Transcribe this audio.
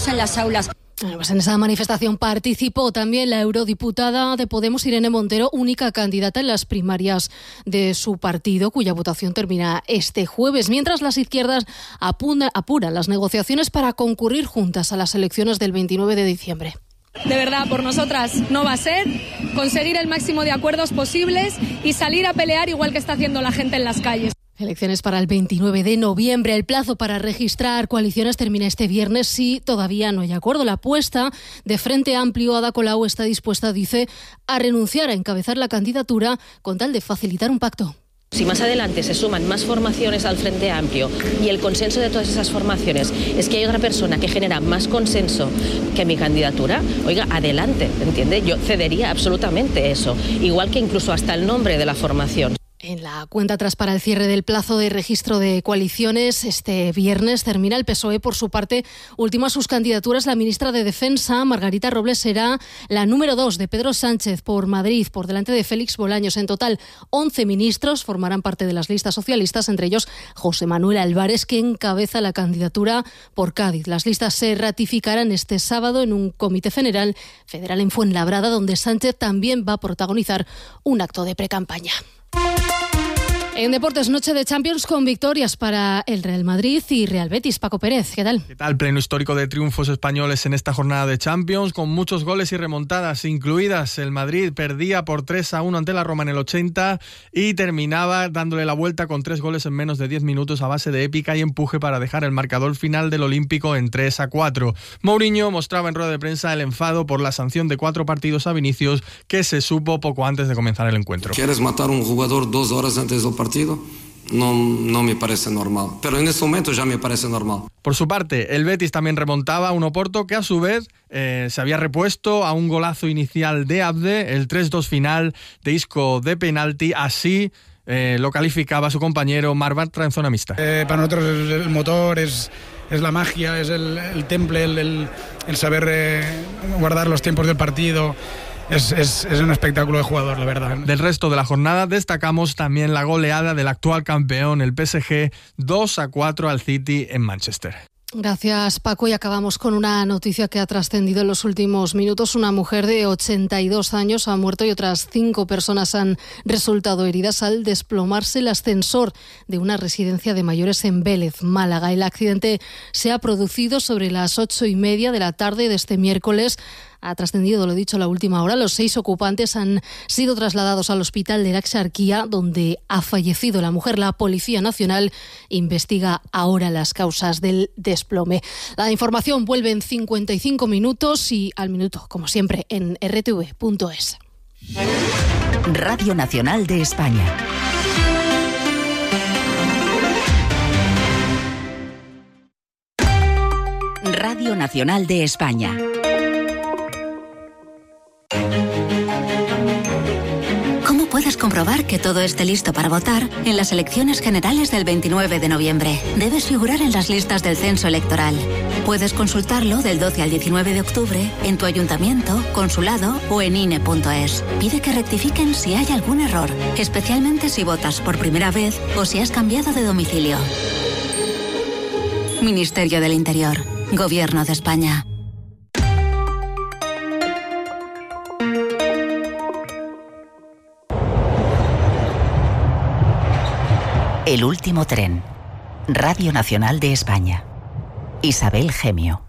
todos en las aulas. Pues en esa manifestación participó también la eurodiputada de Podemos, Irene Montero, única candidata en las primarias de su partido, cuya votación termina este jueves, mientras las izquierdas apuran las negociaciones para concurrir juntas a las elecciones del 29 de diciembre. De verdad, por nosotras no va a ser conseguir el máximo de acuerdos posibles y salir a pelear igual que está haciendo la gente en las calles. Elecciones para el 29 de noviembre. El plazo para registrar coaliciones termina este viernes si todavía no hay acuerdo. La apuesta de Frente Amplio, Ada Colau, está dispuesta, dice, a renunciar a encabezar la candidatura con tal de facilitar un pacto. Si más adelante se suman más formaciones al Frente Amplio y el consenso de todas esas formaciones es que hay otra persona que genera más consenso que mi candidatura, oiga, adelante, ¿entiende? Yo cedería absolutamente eso, igual que incluso hasta el nombre de la formación. En la cuenta atrás para el cierre del plazo de registro de coaliciones, este viernes termina. El PSOE, por su parte, ultima sus candidaturas. La ministra de Defensa, Margarita Robles, será la número 2 de Pedro Sánchez por Madrid, por delante de Félix Bolaños. En total, 11 ministros formarán parte de las listas socialistas, entre ellos José Manuel Álvarez, que encabeza la candidatura por Cádiz. Las listas se ratificarán este sábado en un comité federal en Fuenlabrada, donde Sánchez también va a protagonizar un acto de precampaña. En deportes, noche de Champions con victorias para el Real Madrid y Real Betis. Paco Pérez, ¿qué tal? ¿Qué tal? Pleno histórico de triunfos españoles en esta jornada de Champions, con muchos goles y remontadas incluidas. El Madrid perdía por 3-1 ante la Roma en el 80 y terminaba dándole la vuelta con 3 goles en menos de 10 minutos a base de épica y empuje para dejar el marcador final del Olímpico en 3-4. Mourinho mostraba en rueda de prensa el enfado por la sanción de 4 partidos a Vinicius, que se supo poco antes de comenzar el encuentro. ¿Quieres matar a un jugador 2 horas antes del partido? No me parece normal, pero en este momento ya me parece normal. Por su parte, el Betis también remontaba a un Oporto que a su vez se había repuesto a un golazo inicial de Abde, el 3-2 final de Isco de penalti. Así lo calificaba su compañero Marc-Bartra en zona mixta. Para nosotros el motor es la magia, es el temple, el saber guardar los tiempos del partido. Es un espectáculo de jugador, la verdad. Del resto de la jornada destacamos también la goleada del actual campeón, el PSG, 2-4 al City en Manchester. Gracias, Paco. Y acabamos con una noticia que ha trascendido en los últimos minutos. Una mujer de 82 años ha muerto y otras 5 personas han resultado heridas al desplomarse el ascensor de una residencia de mayores en Vélez, Málaga. El accidente se ha producido sobre las 8:30 de la tarde de este miércoles. Ha trascendido, lo dicho, la última hora. Los 6 ocupantes han sido trasladados al hospital de la Exarquía, donde ha fallecido la mujer. La Policía Nacional investiga ahora las causas del desplome. La información vuelve en 55 minutos y al minuto, como siempre, en rtv.es. Radio Nacional de España. Radio Nacional de España. ¿Cómo puedes comprobar que todo esté listo para votar en las elecciones generales del 29 de noviembre? Debes figurar en las listas del censo electoral. Puedes consultarlo del 12 al 19 de octubre en tu ayuntamiento, consulado o en INE.es. Pide que rectifiquen si hay algún error, especialmente si votas por primera vez o si has cambiado de domicilio. Ministerio del Interior. Gobierno de España. El último tren. Radio Nacional de España. Isabel Gemio.